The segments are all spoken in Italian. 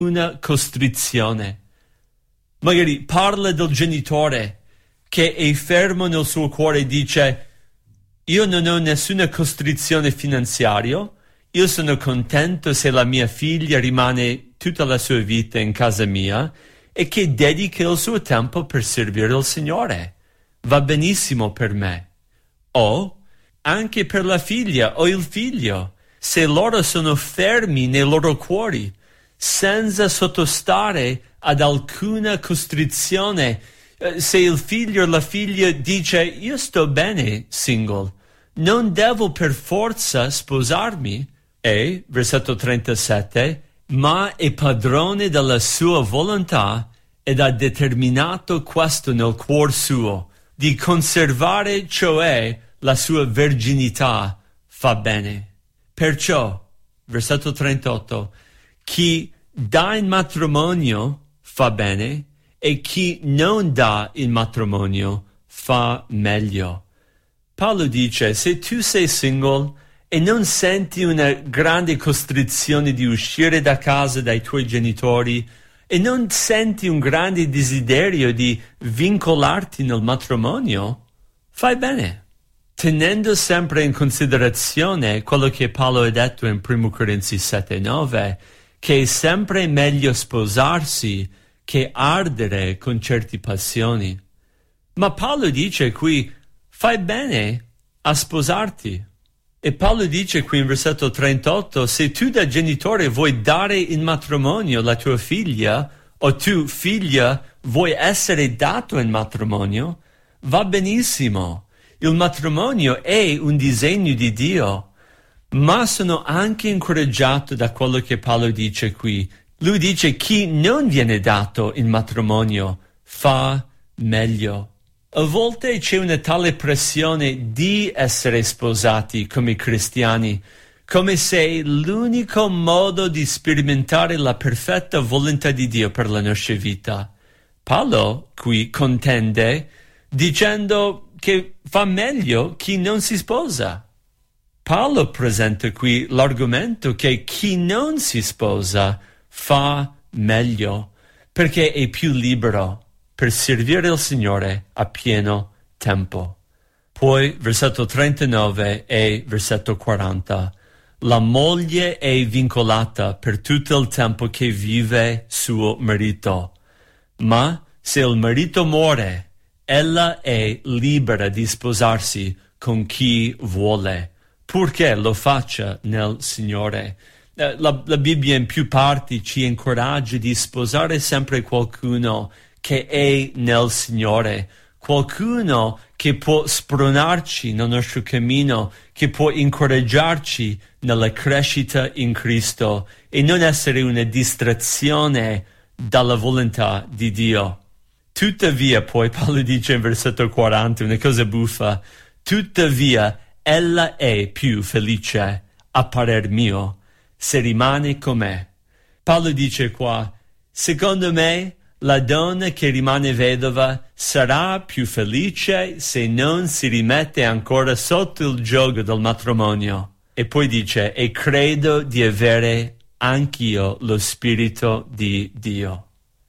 una costrizione. Magari parla del genitore che è fermo nel suo cuore e dice: io non ho nessuna costrizione finanziaria, io sono contento se la mia figlia rimane tutta la sua vita in casa mia e che dedica il suo tempo per servire il Signore. Va benissimo per me. O anche per la figlia o il figlio, se loro sono fermi nei loro cuori, senza sottostare ad alcuna costrizione. Se il figlio o la figlia dice: io sto bene single, non devo per forza sposarmi, e, versetto 37, ma è padrone della sua volontà ed ha determinato questo nel cuor suo, di conservare cioè la sua verginità, fa bene. Perciò, versetto 38, chi dà in matrimonio fa bene e chi non dà in matrimonio fa meglio. Paolo dice: se tu sei single e non senti una grande costrizione di uscire da casa dai tuoi genitori e non senti un grande desiderio di vincolarti nel matrimonio, fai bene, tenendo sempre in considerazione quello che Paolo ha detto in 1 Corinzi 7:9, che è sempre meglio sposarsi che ardere con certe passioni. Ma Paolo dice qui: fai bene a sposarti. E Paolo dice qui in versetto 38, se tu da genitore vuoi dare in matrimonio la tua figlia, o tu figlia vuoi essere dato in matrimonio, va benissimo. Il matrimonio è un disegno di Dio. Ma sono anche incoraggiato da quello che Paolo dice qui. Lui dice: chi non viene dato in matrimonio fa meglio. A volte c'è una tale pressione di essere sposati come cristiani, come se l'unico modo di sperimentare la perfetta volontà di Dio per la nostra vita. Paolo qui contende dicendo che fa meglio chi non si sposa. Paolo presenta qui l'argomento che chi non si sposa fa meglio, perché è più libero per servire il Signore a pieno tempo. Poi, versetto 39 e versetto 40, la moglie è vincolata per tutto il tempo che vive suo marito, ma se il marito muore, ella è libera di sposarsi con chi vuole, purché lo faccia nel Signore. La Bibbia in più parti ci incoraggia di sposare sempre qualcuno che è nel Signore, qualcuno che può spronarci nel nostro cammino, che può incoraggiarci nella crescita in Cristo e non essere una distrazione dalla volontà di Dio. Tuttavia, poi Paolo dice in versetto 40 una cosa buffa: tuttavia ella è più felice, a parer mio, se rimane con me. Paolo dice qua: secondo me la donna che rimane vedova sarà più felice se non si rimette ancora sotto il giogo del matrimonio. E poi dice: e credo di avere anch'io lo Spirito di Dio.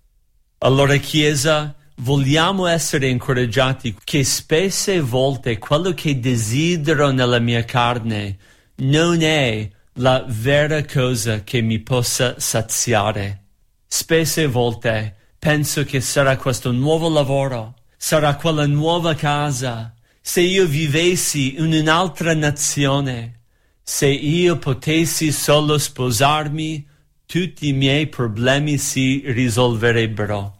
Allora, Chiesa, vogliamo essere incoraggiati che spesse volte quello che desidero nella mia carne non è la vera cosa che mi possa saziare. Spesse volte penso che sarà questo nuovo lavoro, sarà quella nuova casa, se io vivessi in un'altra nazione, se io potessi solo sposarmi, tutti i miei problemi si risolverebbero.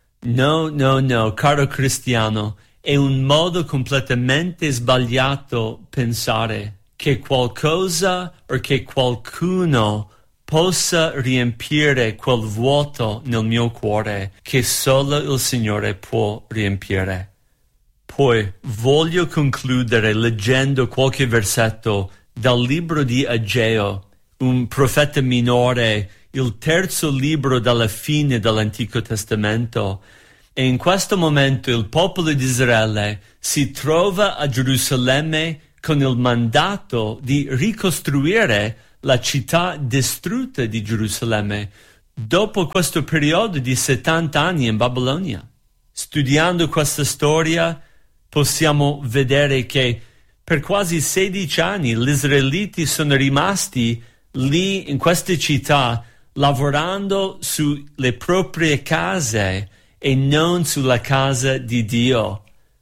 No, caro cristiano, è un modo completamente sbagliato pensare che qualcosa o che qualcuno possa riempire quel vuoto nel mio cuore che solo il Signore può riempire. Poi voglio concludere leggendo qualche versetto dal libro di Ageo, un profeta minore, il terzo libro dalla fine dell'Antico Testamento. E in questo momento il popolo di Israele si trova a Gerusalemme con il mandato di ricostruire la città distrutta di Gerusalemme. dopo questo periodo di 70 anni in Babilonia. Studiando questa storia possiamo vedere che per quasi 16 anni gli israeliti sono rimasti lì in queste città lavorando sulle proprie case e non sulla casa di Dio,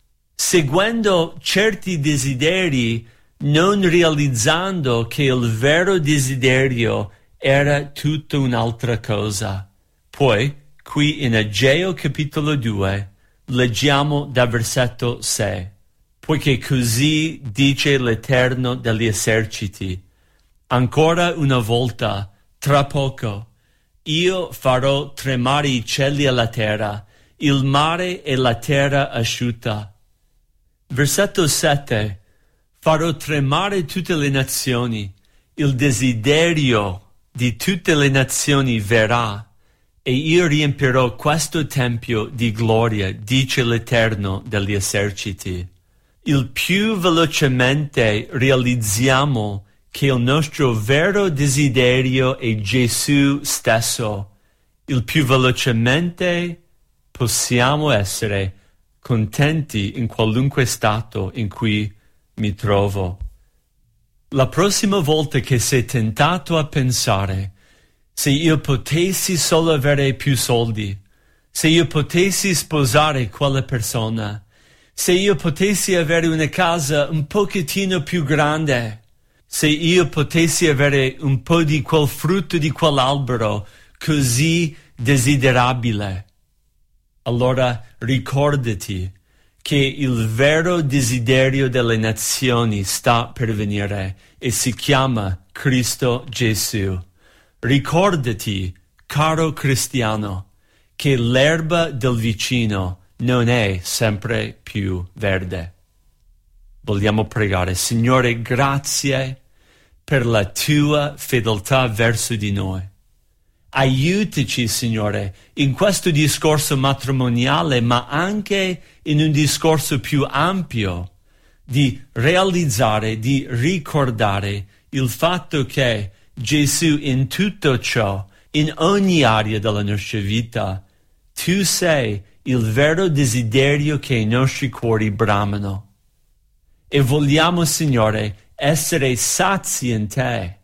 seguendo certi desideri, non realizzando che il vero desiderio era tutta un'altra cosa. Poi, qui in Ageo capitolo 2, leggiamo dal versetto 6. Poiché così dice l'Eterno degli eserciti: ancora una volta, tra poco, io farò tremare i cieli e la terra, il mare e la terra asciutta. Versetto 7. Farò tremare tutte le nazioni, il desiderio di tutte le nazioni verrà, e io riempirò questo tempio di gloria, dice l'Eterno degli eserciti. Il più velocemente realizziamo che il nostro vero desiderio è Gesù stesso, il più velocemente possiamo essere contenti in qualunque stato in cui mi trovo. La prossima volta che sei tentato a pensare: se io potessi solo avere più soldi, se io potessi sposare quella persona, se io potessi avere una casa un pochettino più grande, se io potessi avere un po' di quel frutto di quell'albero così desiderabile, allora ricordati che il vero desiderio delle nazioni sta per venire e si chiama Cristo Gesù. Ricordati, caro cristiano, che l'erba del vicino non è sempre più verde. Vogliamo pregare. Signore, grazie per la tua fedeltà verso di noi. Aiutaci, Signore, in questo discorso matrimoniale, ma anche in un discorso più ampio, di realizzare, di ricordare il fatto che Gesù in tutto ciò, in ogni area della nostra vita, tu sei il vero desiderio che i nostri cuori bramano. E vogliamo, Signore, essere sazi in te,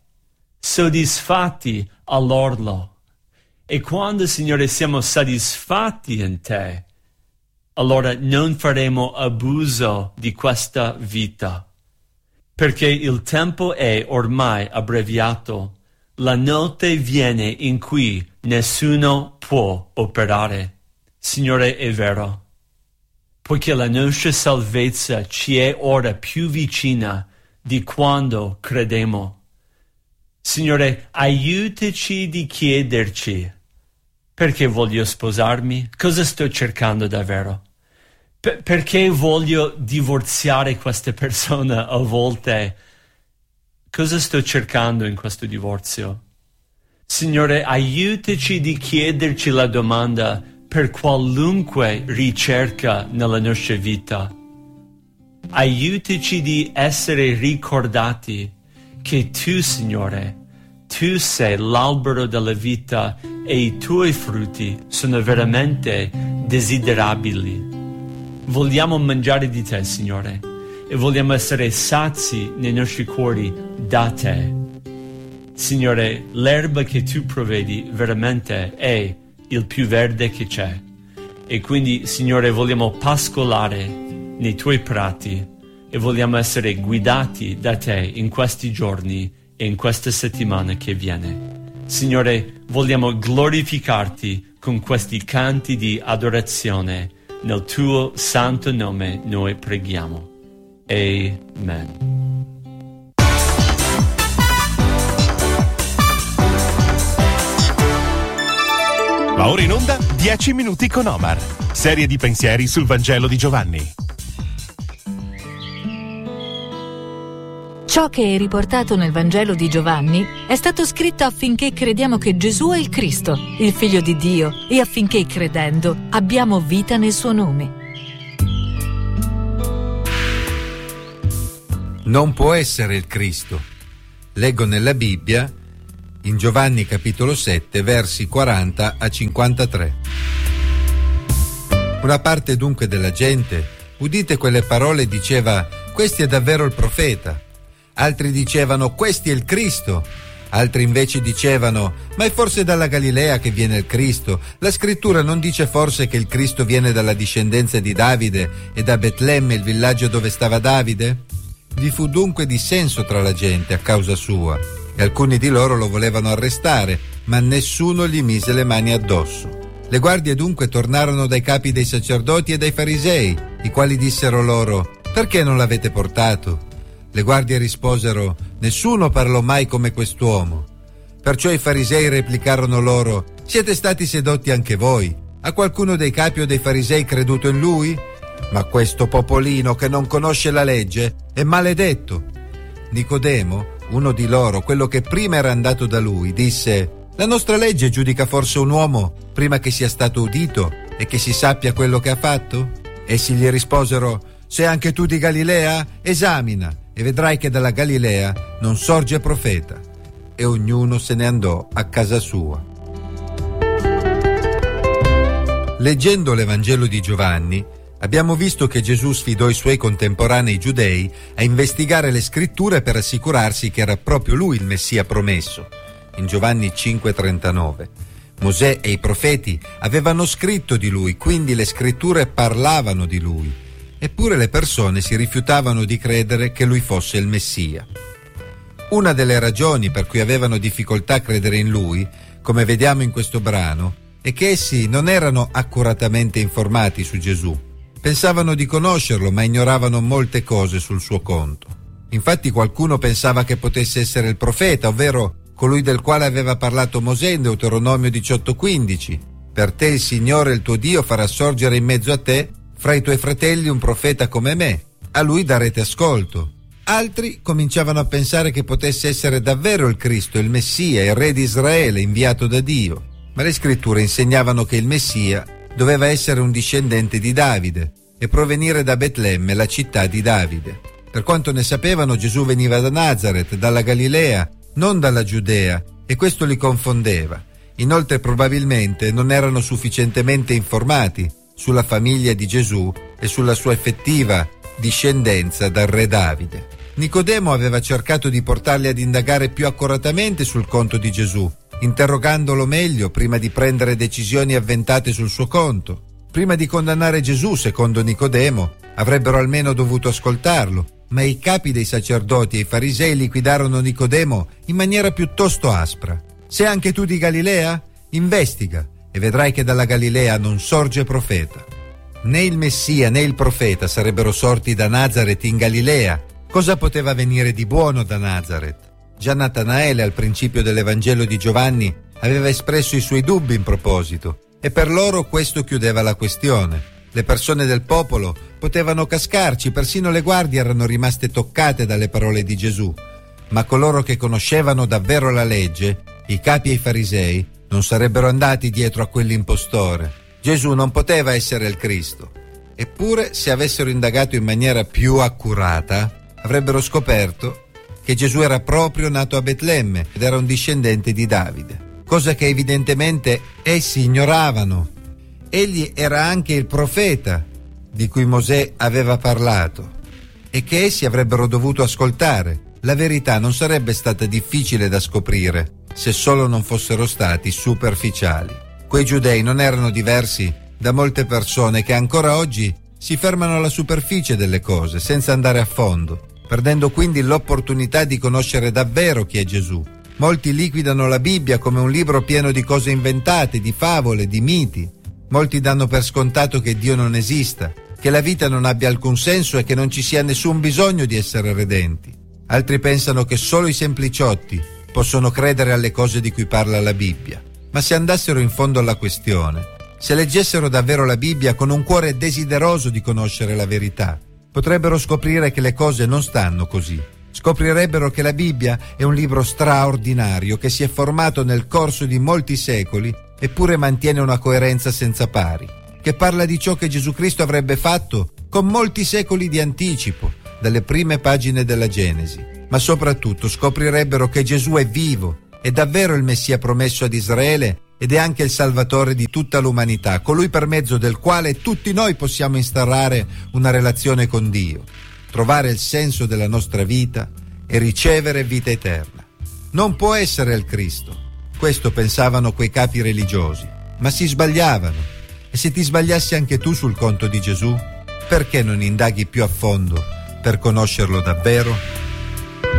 soddisfatti all'orlo. E quando, Signore, siamo soddisfatti in te, allora non faremo abuso di questa vita, perché il tempo è ormai abbreviato. La notte viene in cui nessuno può operare. Signore, è vero, poiché la nostra salvezza ci è ora più vicina di quando credemo. Signore, aiutaci di chiederci: perché voglio sposarmi? Cosa sto cercando davvero? Perché voglio divorziare questa persona a volte? Cosa sto cercando in questo divorzio? Signore, aiutaci di chiederci la domanda per qualunque ricerca nella nostra vita. Aiutaci di essere ricordati che tu, Signore, tu sei l'albero della vita e i tuoi frutti sono veramente desiderabili. Vogliamo mangiare di te, Signore, e vogliamo essere sazi nei nostri cuori da te. Signore, l'erba che tu provvedi veramente è il più verde che c'è. E quindi, Signore, vogliamo pascolare nei tuoi prati e vogliamo essere guidati da te in questi giorni e in questa settimana che viene. Signore, vogliamo glorificarti con questi canti di adorazione. Nel tuo santo nome noi preghiamo. Amen. Va ora in onda 10 minuti con Omar. Serie di pensieri sul Vangelo di Giovanni. Ciò che è riportato nel Vangelo di Giovanni è stato scritto affinché crediamo che Gesù è il Cristo, il Figlio di Dio, e affinché, credendo, abbiamo vita nel suo nome. Non può essere il Cristo. Leggo nella Bibbia: in Giovanni capitolo 7, versi 40 a 53. Una parte dunque della gente, udite quelle parole, diceva: «Questi è davvero il profeta». Altri dicevano: «Questi è il Cristo». Altri invece dicevano: «Ma è forse dalla Galilea che viene il Cristo? La scrittura non dice forse che il Cristo viene dalla discendenza di Davide e da Betlemme, il villaggio dove stava Davide?» Vi fu dunque dissenso tra la gente a causa sua, e alcuni di loro lo volevano arrestare, ma nessuno gli mise le mani addosso. Le guardie dunque tornarono dai capi dei sacerdoti e dai farisei, i quali dissero loro: «Perché non l'avete portato?» Le guardie risposero: «Nessuno parlò mai come quest'uomo». Perciò i farisei replicarono loro: «Siete stati sedotti anche voi? Ha qualcuno dei capi o dei farisei creduto in lui? Ma questo popolino che non conosce la legge è maledetto». Nicodemo, uno di loro, quello che prima era andato da lui, disse: «La nostra legge giudica forse un uomo prima che sia stato udito e che si sappia quello che ha fatto?» Essi gli risposero: «Sei anche tu di Galilea? Esamina e vedrai che dalla Galilea non sorge profeta». E ognuno se ne andò a casa sua. Leggendo l'Evangelo di Giovanni, abbiamo visto che Gesù sfidò i suoi contemporanei giudei a investigare le scritture per assicurarsi che era proprio lui il Messia promesso. In Giovanni 5,39, Mosè e i profeti avevano scritto di lui, quindi le scritture parlavano di lui. Eppure le persone si rifiutavano di credere che lui fosse il Messia. Una delle ragioni per cui avevano difficoltà a credere in lui, come vediamo in questo brano, è che essi non erano accuratamente informati su Gesù. Pensavano di conoscerlo, ma ignoravano molte cose sul suo conto. Infatti qualcuno pensava che potesse essere il profeta, ovvero colui del quale aveva parlato Mosè in Deuteronomio 18,15. «Per te il Signore il tuo Dio farà sorgere in mezzo a te, fra i tuoi fratelli, un profeta come me. A lui darete ascolto». Altri cominciavano a pensare che potesse essere davvero il Cristo, il Messia, il Re di Israele, inviato da Dio. Ma le scritture insegnavano che il Messia doveva essere un discendente di Davide e provenire da Betlemme, la città di Davide. Per quanto ne sapevano, Gesù veniva da Nazaret, dalla Galilea, non dalla Giudea, e questo li confondeva. Inoltre probabilmente non erano sufficientemente informati sulla famiglia di Gesù e sulla sua effettiva discendenza dal re Davide. Nicodemo aveva cercato di portarli ad indagare più accuratamente sul conto di Gesù, interrogandolo meglio prima di prendere decisioni avventate sul suo conto. Prima di condannare Gesù, secondo Nicodemo, avrebbero almeno dovuto ascoltarlo, ma i capi dei sacerdoti e i farisei liquidarono Nicodemo in maniera piuttosto aspra. «Sei anche tu di Galilea? Investiga e vedrai che dalla Galilea non sorge profeta». Né il Messia né il profeta sarebbero sorti da Nazaret in Galilea. Cosa poteva venire di buono da Nazaret? Già Natanaele, al principio dell'Evangelo di Giovanni, aveva espresso i suoi dubbi in proposito, e per loro questo chiudeva la questione. Le persone del popolo potevano cascarci, persino le guardie erano rimaste toccate dalle parole di Gesù, ma coloro che conoscevano davvero la legge, i capi e i farisei, non sarebbero andati dietro a quell'impostore. Gesù non poteva essere il Cristo. Eppure, se avessero indagato in maniera più accurata, avrebbero scoperto che Gesù era proprio nato a Betlemme ed era un discendente di Davide, cosa che evidentemente essi ignoravano. Egli era anche il profeta di cui Mosè aveva parlato e che essi avrebbero dovuto ascoltare. La verità non sarebbe stata difficile da scoprire se solo non fossero stati superficiali. Quei giudei non erano diversi da molte persone che ancora oggi si fermano alla superficie delle cose senza andare a fondo, perdendo quindi l'opportunità di conoscere davvero chi è Gesù. Molti liquidano la Bibbia come un libro pieno di cose inventate, di favole, di miti. Molti danno per scontato che Dio non esista, che la vita non abbia alcun senso e che non ci sia nessun bisogno di essere redenti. Altri pensano che solo i sempliciotti possono credere alle cose di cui parla la Bibbia. Ma se andassero in fondo alla questione, se leggessero davvero la Bibbia con un cuore desideroso di conoscere la verità, potrebbero scoprire che le cose non stanno così. Scoprirebbero che la Bibbia è un libro straordinario che si è formato nel corso di molti secoli eppure mantiene una coerenza senza pari, che parla di ciò che Gesù Cristo avrebbe fatto con molti secoli di anticipo, dalle prime pagine della Genesi. Ma soprattutto scoprirebbero che Gesù è vivo è davvero il Messia promesso ad Israele ed è anche il Salvatore di tutta l'umanità, colui per mezzo del quale tutti noi possiamo instaurare una relazione con Dio, trovare il senso della nostra vita e ricevere vita eterna. Non può essere il Cristo. Questo pensavano quei capi religiosi, ma si sbagliavano. E se ti sbagliassi anche tu sul conto di Gesù, perché non indaghi più a fondo per conoscerlo davvero?